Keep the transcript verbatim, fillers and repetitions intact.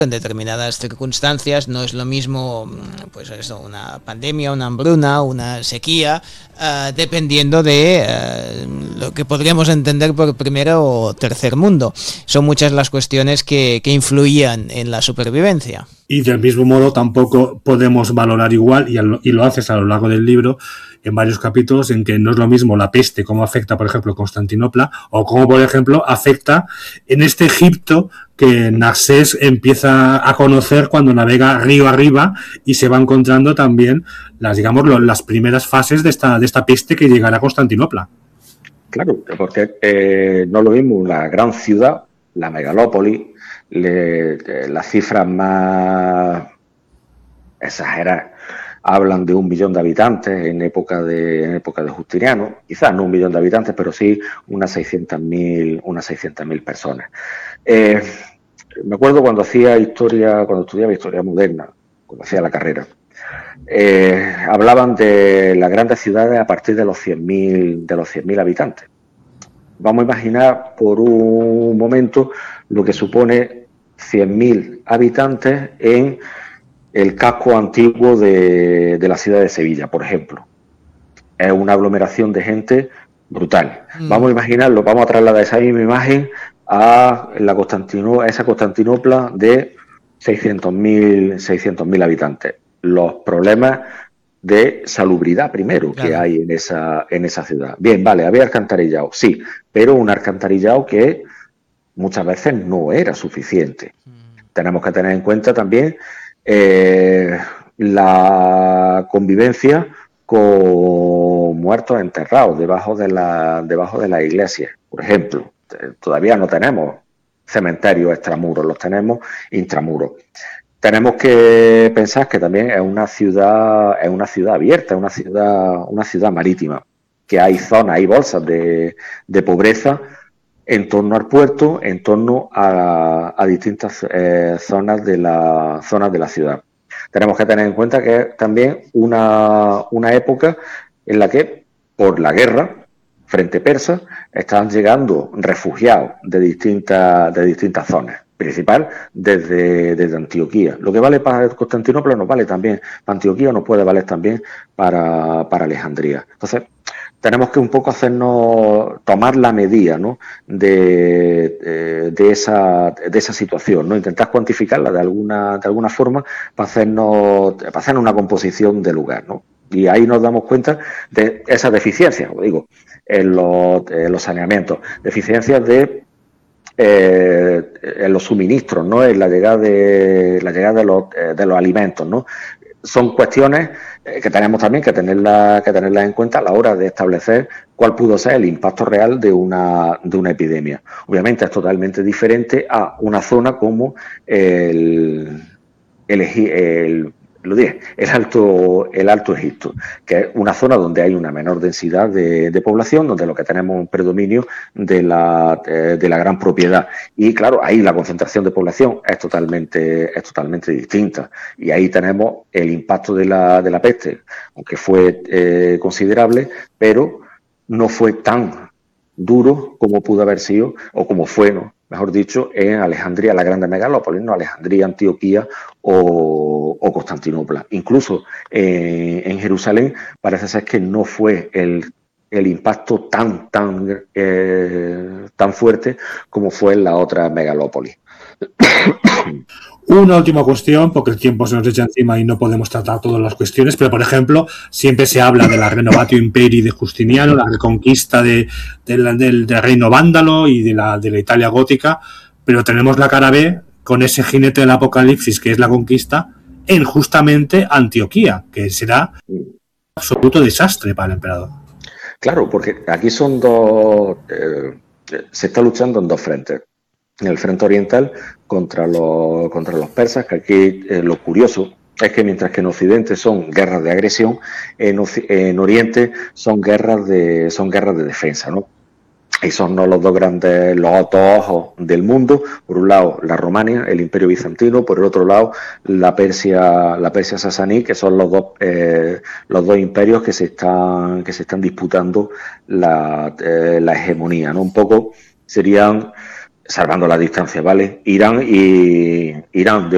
en determinadas circunstancias. No es lo mismo, pues eso, una pandemia, una hambruna, una sequía, uh, dependiendo de uh, lo que podríamos entender por primer o tercer mundo. Son muchas las cuestiones que, que influían en la supervivencia. Y del mismo modo tampoco podemos valorar igual, y, al, y lo haces a lo largo del libro, en varios capítulos, en que no es lo mismo la peste, cómo afecta, por ejemplo, Constantinopla, o cómo, por ejemplo, afecta en este Egipto que Naxés empieza a conocer cuando navega río arriba y se va encontrando también las, digamos, lo, las primeras fases de esta, de esta peste que llegará a Constantinopla. Claro, porque eh, no es lo mismo la gran ciudad, la megalópoli, le, eh, las cifras más exageradas hablan de un millón de habitantes en época de en época de Justiniano, quizás no un millón de habitantes, pero sí unas seiscientas mil unas seiscientas mil personas. Eh, me acuerdo cuando hacía historia, cuando estudiaba historia moderna, cuando hacía la carrera, eh, hablaban de las grandes ciudades a partir de los cien mil de los cien mil habitantes. Vamos a imaginar por un momento lo que supone cien mil habitantes en el casco antiguo de, de la ciudad de Sevilla, por ejemplo. Es una aglomeración de gente brutal. Mm. Vamos a imaginarlo, vamos a trasladar esa misma imagen a, la Constantino, a esa Constantinopla de seiscientos mil habitantes. Los problemas de salubridad primero claro. que hay en esa, en esa ciudad. Bien, vale, había alcantarillado, sí, pero un alcantarillado que muchas veces no era suficiente. Mm. Tenemos que tener en cuenta también Eh, la convivencia con muertos enterrados debajo de la debajo de la iglesia, por ejemplo. Todavía no tenemos cementerios extramuros, los tenemos intramuros. Tenemos que pensar que también es una ciudad es una ciudad abierta, una ciudad una ciudad marítima, que hay zonas, hay bolsas de, de pobreza en torno al puerto, en torno a, a distintas eh, zonas de la zonas de la ciudad. Tenemos que tener en cuenta que es también una, una época en la que, por la guerra frente persa, están llegando refugiados de distintas, de distintas zonas, principal desde, desde Antioquía. Lo que vale para Constantinopla nos vale también para Antioquía, nos puede valer también para, para Alejandría. Entonces, tenemos que un poco hacernos, tomar la medida, ¿no? de, de, de, esa, de esa situación, ¿no? Intentar cuantificarla de alguna, de alguna forma para hacernos, para hacer una composición de lugar, ¿no? Y ahí nos damos cuenta de esas deficiencias, como digo, en los, en los saneamientos, deficiencias de eh, en los suministros, ¿no? En la llegada de la llegada de los, de los alimentos, ¿no? Son cuestiones que tenemos también que tenerlas que tenerlas en cuenta a la hora de establecer cuál pudo ser el impacto real de una de una epidemia. Obviamente es totalmente diferente a una zona como el el, el lo dije, el Alto, el Alto Egipto, que es una zona donde hay una menor densidad de, de población, donde lo que tenemos es un predominio de la, de, de la gran propiedad. Y claro, ahí la concentración de población es totalmente, es totalmente distinta. Y ahí tenemos el impacto de la, de la peste, aunque fue eh, considerable, pero no fue tan duro como pudo haber sido, o como fue, ¿no? Mejor dicho, en Alejandría, la grande megalópolis, ¿no? Alejandría, Antioquía o, o Constantinopla. Incluso eh, en Jerusalén parece ser que no fue el, el impacto tan, tan, eh, tan fuerte como fue en la otra megalópolis. Una última cuestión, porque el tiempo se nos echa encima y no podemos tratar todas las cuestiones, pero por ejemplo, siempre se habla de la Renovatio Imperii de Justiniano, la reconquista de, de la, del, del reino vándalo y de la, de la Italia gótica, pero tenemos la cara B con ese jinete del apocalipsis que es la conquista en justamente Antioquía, que será un absoluto desastre para el emperador. Claro, porque aquí son dos, eh, se está luchando en dos frentes. En el frente oriental contra los, contra los persas, que aquí eh, lo curioso es que mientras que en Occidente son guerras de agresión, en, en Oriente son guerras de son guerras de defensa, ¿no? Y son ¿no? los dos grandes, los dos ojos del mundo. Por un lado, la Romania, el Imperio Bizantino, por el otro lado, la Persia, la Persia sasaní, que son los dos, eh, los dos imperios que se están, que se están disputando la, eh, la hegemonía, ¿no? Un poco serían, salvando la distancia, ¿vale? Irán y Irán de